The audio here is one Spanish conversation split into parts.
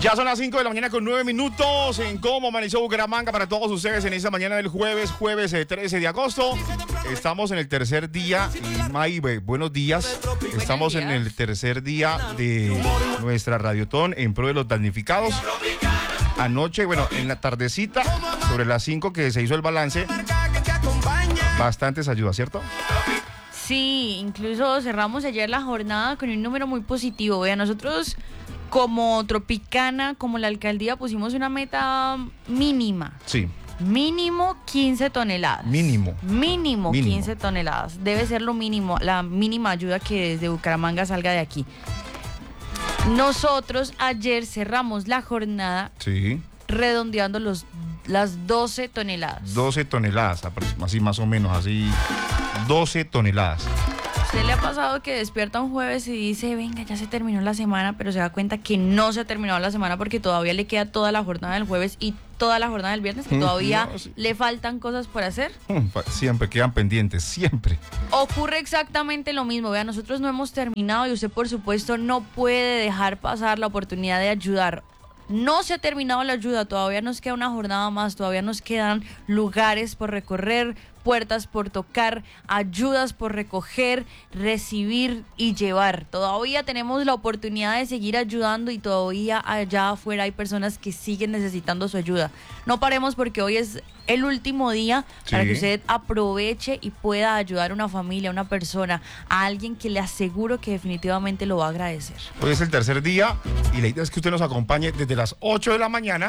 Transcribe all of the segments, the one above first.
Ya son las 5 de la mañana con 9 minutos en Cómo Amaneció Bucaramanga para todos ustedes en esta mañana del jueves 13 de agosto. Estamos en el tercer día, y May, buenos días. Estamos en el tercer día de nuestra radiotón en pro de los damnificados. Anoche, bueno, en la tardecita, sobre las 5 que se hizo el balance, bastantes ayudas, ¿cierto? Sí, incluso cerramos ayer la jornada con un número muy positivo. Vean, nosotros como Tropicana, como la alcaldía, pusimos una meta mínima. Sí. Mínimo 15 toneladas. Mínimo 15 toneladas. Debe ser lo mínimo, la mínima ayuda que desde Bucaramanga salga de aquí. Nosotros ayer cerramos la jornada redondeando las 12 toneladas. 12 toneladas, así más o menos, así 12 toneladas. ¿Usted le ha pasado que despierta un jueves y dice, venga, ya se terminó la semana, pero se da cuenta que no se ha terminado la semana porque todavía le queda toda la jornada del jueves y toda la jornada del viernes, que todavía le faltan cosas por hacer? Siempre quedan pendientes, siempre. Ocurre exactamente lo mismo. Vean, nosotros no hemos terminado y usted, por supuesto, no puede dejar pasar la oportunidad de ayudar. No se ha terminado la ayuda, todavía nos queda una jornada más, todavía nos quedan lugares por recorrer, puertas por tocar, ayudas por recoger, recibir y llevar. Todavía tenemos la oportunidad de seguir ayudando y todavía allá afuera hay personas que siguen necesitando su ayuda. No paremos porque hoy es el último día para que usted aproveche y pueda ayudar a una familia, a una persona, a alguien que le aseguro que definitivamente lo va a agradecer. Hoy es el tercer día y la idea es que usted nos acompañe desde las 8 de la mañana,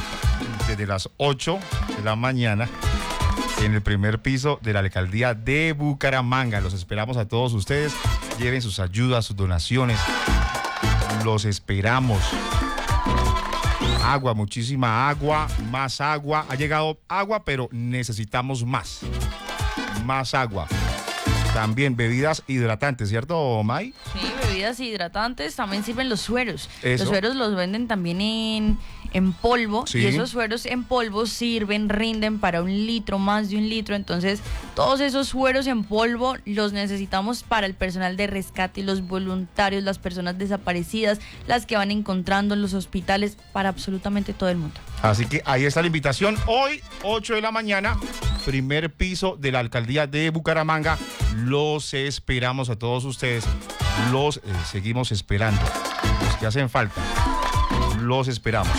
en el primer piso de la alcaldía de Bucaramanga. Los esperamos a todos ustedes. Lleven sus ayudas, sus donaciones. Los esperamos. Agua, muchísima agua, más agua. Ha llegado agua, pero necesitamos más. Más agua. También bebidas hidratantes, ¿cierto, May? Sí, bebidas hidratantes. También sirven los sueros. Eso. Los sueros los venden también en polvo, y esos sueros en polvo rinden para 1 litro, más de 1 litro. Entonces todos esos sueros en polvo los necesitamos para el personal de rescate, los voluntarios, las personas desaparecidas, las que van encontrando en los hospitales, para absolutamente todo el mundo. Así que ahí está la invitación. Hoy, 8 de la mañana, primer piso de la alcaldía de Bucaramanga. Los esperamos a todos ustedes. Los seguimos esperando. Los que hacen falta. Los esperamos.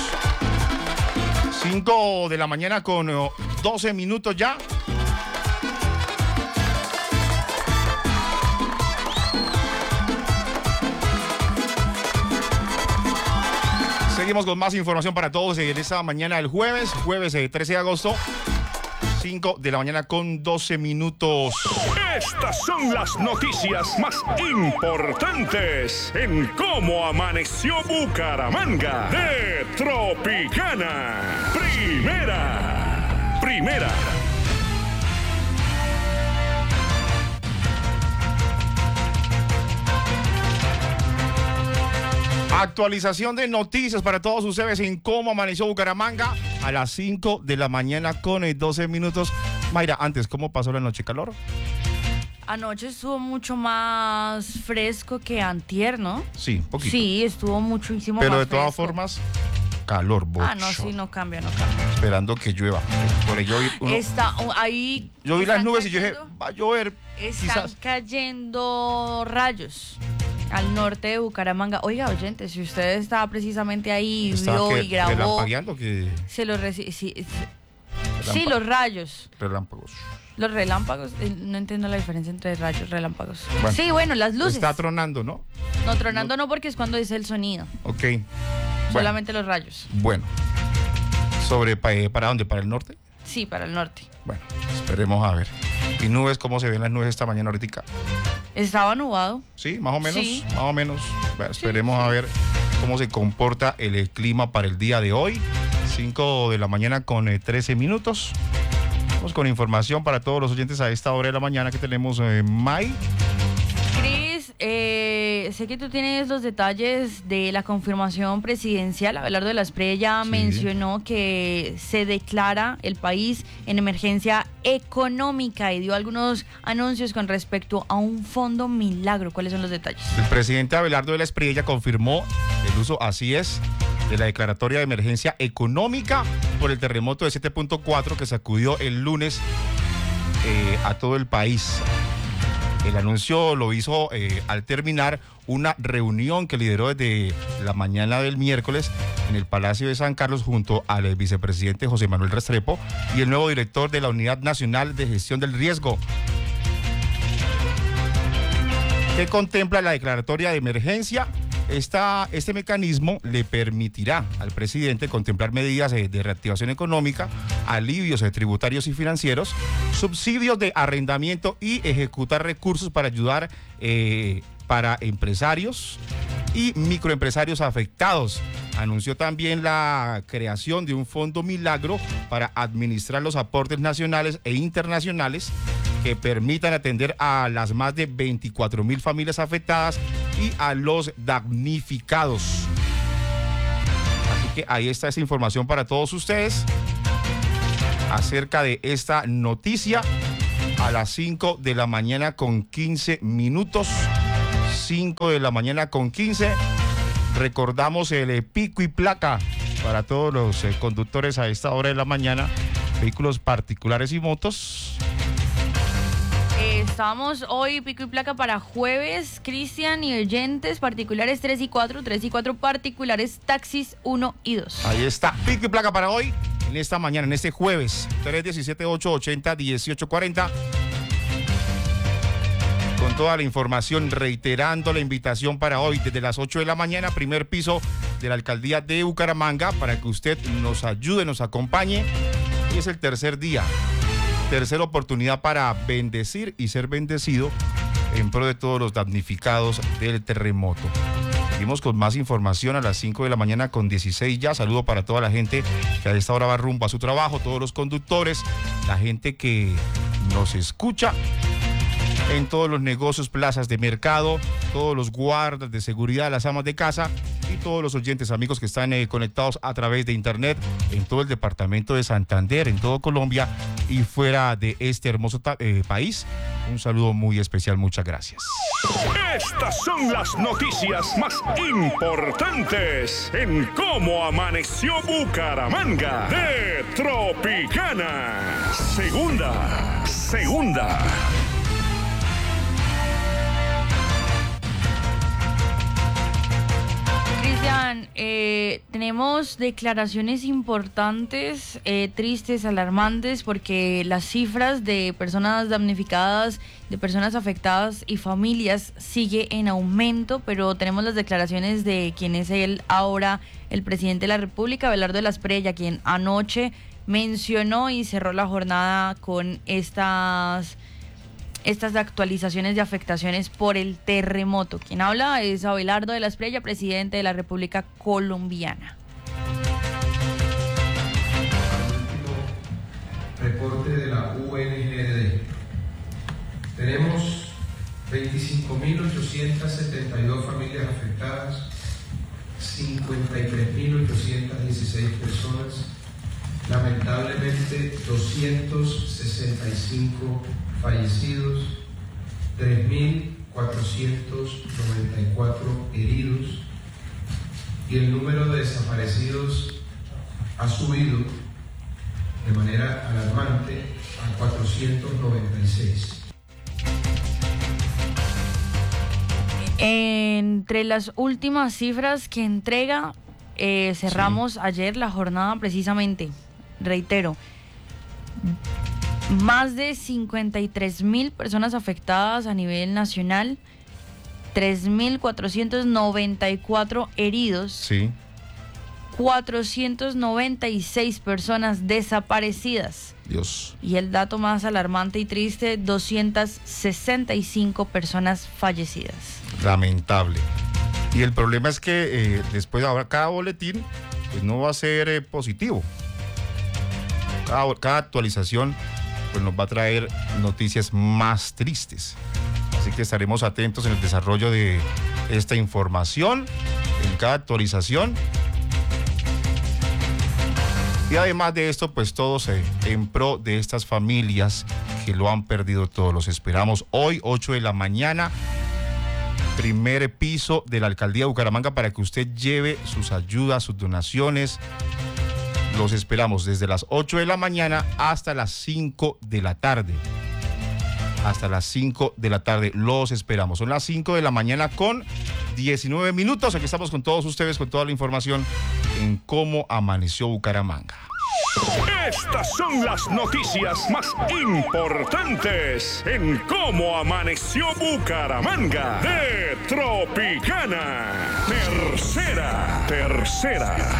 5 de la mañana con 12 minutos ya. Seguimos con más información para todos en esta mañana del jueves 13 de agosto. 5 de la mañana con 12 minutos. Estas son las noticias más importantes en Cómo Amaneció Bucaramanga de Tropicana. Primera. Actualización de noticias para todos ustedes en Cómo Amaneció Bucaramanga a las 5 de la mañana con 12 minutos. Mayra, antes, ¿cómo pasó la noche? ¿Calor? Anoche estuvo mucho más fresco que antier, ¿no? Sí, poquito. Sí, estuvo muchísimo pero más de todas fresco. formas, calor, bocho. No, sí, no cambia. Esperando que llueva. Por ello, Ahí yo vi las nubes y yo dije, va a llover. Están cayendo rayos al norte de Bucaramanga. Oiga, oyente, si usted estaba precisamente ahí, vio y grabó. ¿Relampagueando? Sí, los rayos. Relámpagos. Los relámpagos, no entiendo la diferencia entre rayos y relámpagos. Bueno, sí, bueno, las luces. Está tronando, ¿no? No, tronando no, porque es cuando dice el sonido. Ok. Solamente los rayos. Bueno. ¿Para dónde? ¿Para el norte? Sí, para el norte. Bueno, esperemos a ver. ¿Y nubes? ¿Cómo se ven las nubes esta mañana ahorita? Estaba nubado. Sí, más o menos. Sí. Más o menos. Bueno, esperemos a ver cómo se comporta el clima para el día de hoy. 5 de la mañana con 13 minutos. Vamos con información para todos los oyentes a esta hora de la mañana que tenemos May. Cris, sé que tú tienes los detalles de la confirmación presidencial. Abelardo de la Espriella mencionó que se declara el país en emergencia económica y dio algunos anuncios con respecto a un fondo milagro. ¿Cuáles son los detalles? El presidente Abelardo de la Espriella confirmó el uso, así es, de la declaratoria de emergencia económica por el terremoto de 7.4 que sacudió el lunes a todo el país. El anuncio lo hizo al terminar una reunión que lideró desde la mañana del miércoles en el Palacio de San Carlos junto al vicepresidente José Manuel Restrepo y el nuevo director de la Unidad Nacional de Gestión del Riesgo, que contempla la declaratoria de emergencia. Este mecanismo le permitirá al presidente contemplar medidas de reactivación económica, alivios tributarios y financieros, subsidios de arrendamiento y ejecutar recursos para ayudar para empresarios y microempresarios afectados. Anunció también la creación de un fondo milagro para administrar los aportes nacionales e internacionales que permitan atender a las más de 24,000 familias afectadas y a los damnificados. Así que ahí está esa información para todos ustedes acerca de esta noticia a las 5 de la mañana con 15 minutos. 5 de la mañana con 15. Recordamos el pico y placa para todos los conductores a esta hora de la mañana, vehículos particulares y motos. Estamos hoy pico y placa para jueves, Cristian, y oyentes particulares 3 y 4, 3 y 4 particulares, taxis 1 y 2. Ahí está, pico y placa para hoy, en esta mañana, en este jueves, 317-880-1840. Con toda la información, reiterando la invitación para hoy desde las 8 de la mañana, primer piso de la Alcaldía de Bucaramanga, para que usted nos ayude, nos acompañe. Hoy es el tercer día. Tercera oportunidad para bendecir y ser bendecido en pro de todos los damnificados del terremoto. Seguimos con más información a las 5 de la mañana con 16 ya. Saludo para toda la gente que a esta hora va rumbo a su trabajo, todos los conductores, la gente que nos escucha en todos los negocios, plazas de mercado, todos los guardas de seguridad, las amas de casa y todos los oyentes, amigos que están conectados a través de internet en todo el departamento de Santander, en todo Colombia y fuera de este hermoso país. Un saludo muy especial, muchas gracias. Estas son las noticias más importantes en Cómo Amaneció Bucaramanga de Tropicana. Segunda. Cristian, tenemos declaraciones importantes, tristes, alarmantes, porque las cifras de personas damnificadas, de personas afectadas y familias sigue en aumento, pero tenemos las declaraciones de quien es él ahora, el presidente de la República, Abelardo Esprella, quien anoche mencionó y cerró la jornada con estas actualizaciones de afectaciones por el terremoto. Quien habla es Abelardo Esprella, presidente de la República Colombiana. Reporte de la UNGD. Tenemos 25.872 familias afectadas, 53.816 personas, lamentablemente 265 fallecidos, 3.494 heridos y el número de desaparecidos ha subido de manera alarmante a 496. Entre las últimas cifras que entrega, cerramos ayer la jornada precisamente, reitero, más de 53,000 personas afectadas a nivel nacional, 3,494 heridos, Sí. 496 personas desaparecidas. Dios. Y el dato más alarmante y triste, 265 personas fallecidas. Lamentable. Y el problema es que después ahora cada boletín pues no va a ser positivo. Cada actualización pues nos va a traer noticias más tristes. Así que estaremos atentos en el desarrollo de esta información, en cada actualización. Y además de esto, pues todos en pro de estas familias que lo han perdido todo. Los esperamos hoy, 8 de la mañana, primer piso de la Alcaldía de Bucaramanga para que usted lleve sus ayudas, sus donaciones. Los esperamos desde las 8 de la mañana hasta las 5 de la tarde. Hasta las 5 de la tarde los esperamos. Son las 5 de la mañana con 19 minutos. Aquí estamos con todos ustedes, con toda la información en cómo amaneció Bucaramanga. Estas son las noticias más importantes en cómo amaneció Bucaramanga de Tropicana. Tercera.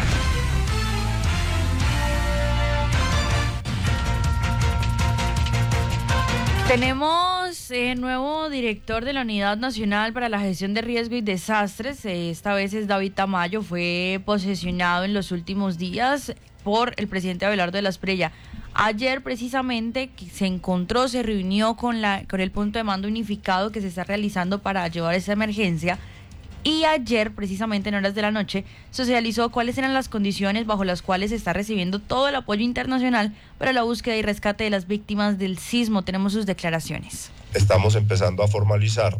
Tenemos nuevo director de la Unidad Nacional para la Gestión de Riesgo y Desastres. Esta vez es David Tamayo. Fue posesionado en los últimos días por el presidente Abelardo de la Espriella. Ayer precisamente se reunió con el punto de mando unificado que se está realizando para llevar esa emergencia. Y ayer, precisamente en horas de la noche, socializó cuáles eran las condiciones bajo las cuales se está recibiendo todo el apoyo internacional para la búsqueda y rescate de las víctimas del sismo. Tenemos sus declaraciones. Estamos empezando a formalizar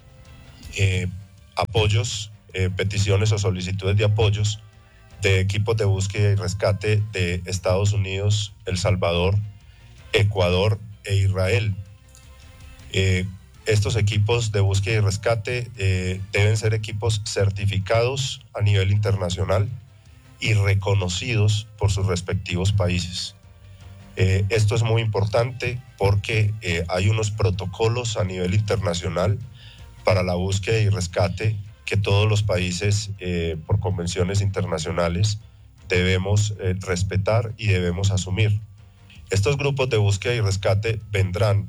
apoyos, peticiones o solicitudes de apoyos de equipos de búsqueda y rescate de Estados Unidos, El Salvador, Ecuador e Israel. Estos equipos de búsqueda y rescate deben ser equipos certificados a nivel internacional y reconocidos por sus respectivos países. Esto es muy importante porque hay unos protocolos a nivel internacional para la búsqueda y rescate que todos los países, por convenciones internacionales, debemos respetar y debemos asumir. Estos grupos de búsqueda y rescate vendrán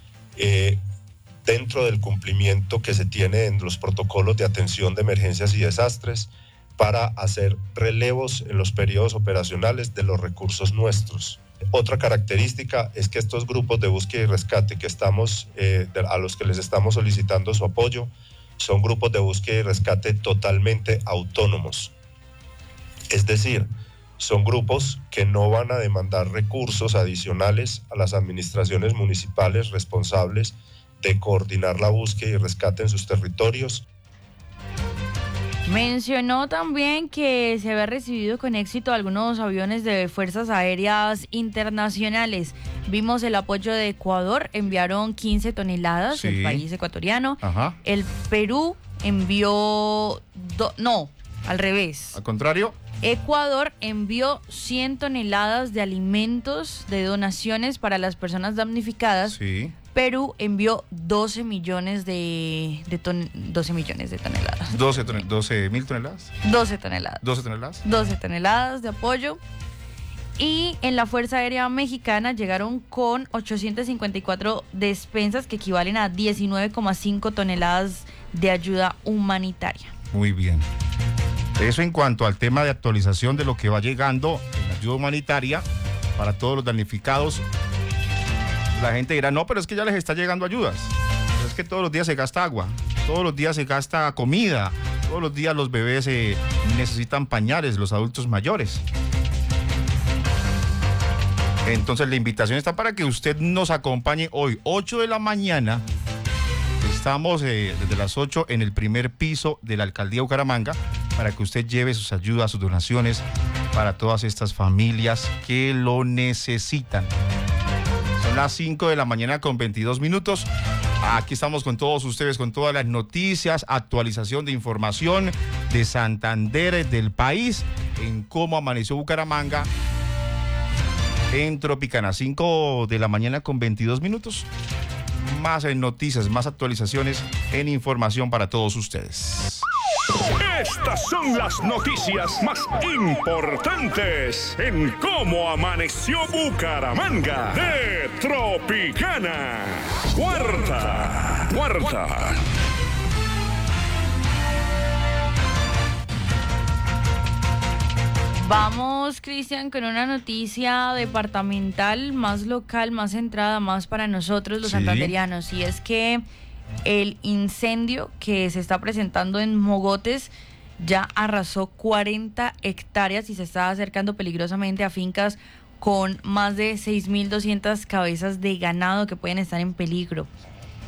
dentro del cumplimiento que se tiene en los protocolos de atención de emergencias y desastres para hacer relevos en los periodos operacionales de los recursos nuestros. Otra característica es que estos grupos de búsqueda y rescate que a los que les estamos solicitando su apoyo son grupos de búsqueda y rescate totalmente autónomos. Es decir, son grupos que no van a demandar recursos adicionales a las administraciones municipales responsables de coordinar la búsqueda y rescate en sus territorios. Mencionó también que se había recibido con éxito algunos aviones de fuerzas aéreas internacionales. Vimos el apoyo de Ecuador, enviaron 15 toneladas, sí. El país ecuatoriano. Ajá. El Perú envió... al revés. ¿Al contrario? Ecuador envió 100 toneladas de alimentos, de donaciones para las personas damnificadas. Sí. Perú envió 12 millones de toneladas. 12.000 toneladas. 12 toneladas. 12 toneladas. 12 toneladas de apoyo. Y en la Fuerza Aérea Mexicana llegaron con 854 despensas que equivalen a 19,5 toneladas de ayuda humanitaria. Muy bien. Eso en cuanto al tema de actualización de lo que va llegando en ayuda humanitaria para todos los damnificados. La gente dirá, no, pero es que ya les está llegando ayudas. Pero es que todos los días se gasta agua, todos los días se gasta comida, todos los días los bebés necesitan pañales, los adultos mayores. Entonces la invitación está para que usted nos acompañe hoy, 8 de la mañana. Estamos desde las 8 en el primer piso de la Alcaldía de Bucaramanga para que usted lleve sus ayudas, sus donaciones para todas estas familias que lo necesitan. Son las 5 de la mañana con 22 minutos. Aquí estamos con todos ustedes, con todas las noticias, actualización de información de Santander, del país, en cómo amaneció Bucaramanga en Tropicana. 5 de la mañana con 22 minutos. Más noticias, más actualizaciones en información para todos ustedes. Estas son las noticias más importantes en cómo amaneció Bucaramanga de Tropicana. Cuarta. Vamos, Cristian, con una noticia departamental, más local, más centrada, más para nosotros los santanderianos. Y es que el incendio que se está presentando en Mogotes ya arrasó 40 hectáreas y se está acercando peligrosamente a fincas con más de 6.200 cabezas de ganado que pueden estar en peligro.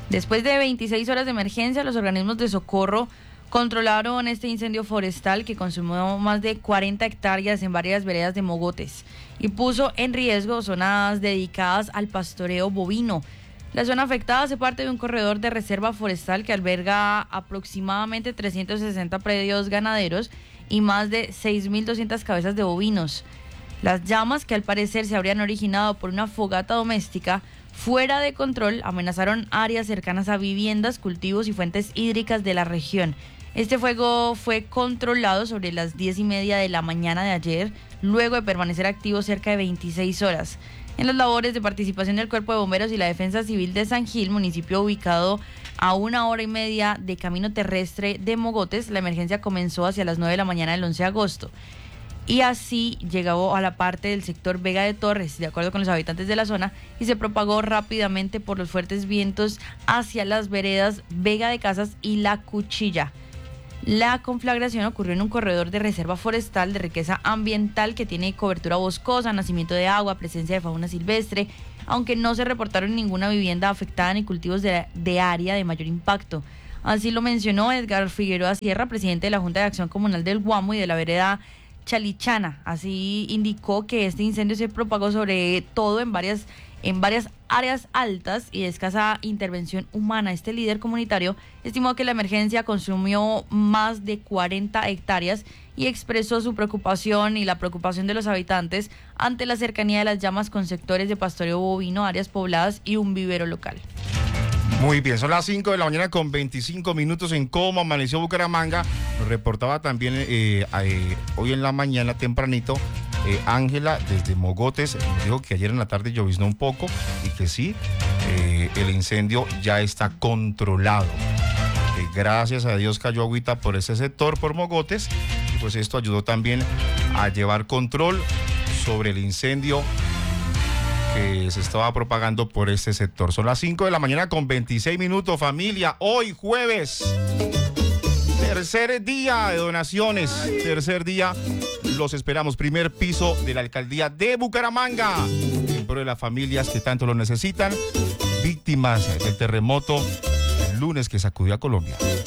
Después de 26 horas de emergencia, los organismos de socorro controlaron este incendio forestal que consumió más de 40 hectáreas en varias veredas de Mogotes y puso en riesgo zonas dedicadas al pastoreo bovino. La zona afectada hace parte de un corredor de reserva forestal que alberga aproximadamente 360 predios ganaderos y más de 6.200 cabezas de bovinos. Las llamas, que al parecer se habrían originado por una fogata doméstica fuera de control, amenazaron áreas cercanas a viviendas, cultivos y fuentes hídricas de la región. Este fuego fue controlado sobre las 10:30 de la mañana de ayer, luego de permanecer activo cerca de 26 horas. En las labores de participación del Cuerpo de Bomberos y la Defensa Civil de San Gil, municipio ubicado a 1 hora y media de camino terrestre de Mogotes, la emergencia comenzó hacia las 9 de la mañana del 11 de agosto. Y así llegó a la parte del sector Vega de Torres, de acuerdo con los habitantes de la zona, y se propagó rápidamente por los fuertes vientos hacia las veredas Vega de Casas y La Cuchilla. La conflagración ocurrió en un corredor de reserva forestal de riqueza ambiental que tiene cobertura boscosa, nacimiento de agua, presencia de fauna silvestre, aunque no se reportaron ninguna vivienda afectada ni cultivos de área de mayor impacto. Así lo mencionó Edgar Figueroa Sierra, presidente de la Junta de Acción Comunal del Guamo y de la vereda Chalichana. Así indicó que este incendio se propagó sobre todo en varias áreas altas y de escasa intervención humana. Este líder comunitario estimó que la emergencia consumió más de 40 hectáreas y expresó su preocupación y la preocupación de los habitantes ante la cercanía de las llamas con sectores de pastoreo bovino, áreas pobladas y un vivero local. Muy bien, son las 5 de la mañana con 25 minutos en Cómo Amaneció Bucaramanga. Nos reportaba también hoy en la mañana tempranito Ángela desde Mogotes. Nos dijo que ayer en la tarde lloviznó un poco y que sí, el incendio ya está controlado. Gracias a Dios cayó agüita por ese sector, por Mogotes, y pues esto ayudó también a llevar control sobre el incendio que se estaba propagando por este sector. Son las 5 de la mañana con 26 minutos, familia. Hoy jueves, tercer día de donaciones, tercer día, los esperamos. Primer piso de la alcaldía de Bucaramanga, en pro de las familias que tanto lo necesitan, víctimas del terremoto el lunes que sacudió a Colombia.